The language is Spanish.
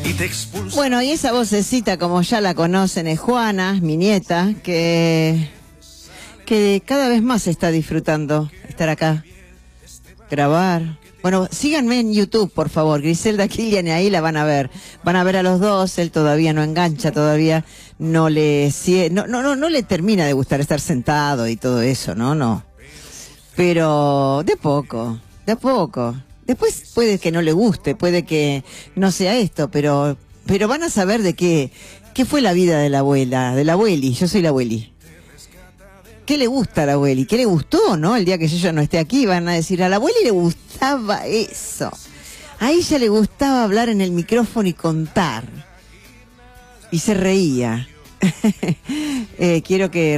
Bueno, y esa vocecita, como ya la conocen, es Juana, mi nieta, que cada vez más está disfrutando estar acá, grabar. Bueno, síganme en YouTube, por favor, Griselda Kilian, y ahí la van a ver a los dos. Él todavía no engancha, todavía no le termina de gustar estar sentado y todo eso, no. Pero de poco. Después puede que no le guste, puede que no sea esto, pero van a saber de qué fue la vida de la abuela, de la abueli. Yo soy la abueli. ¿Qué le gusta a la abueli? ¿Qué le gustó, no? El día que yo ya no esté aquí van a decir, a la abueli le gustaba eso. A ella le gustaba hablar en el micrófono y contar. Y se reía. Quiero que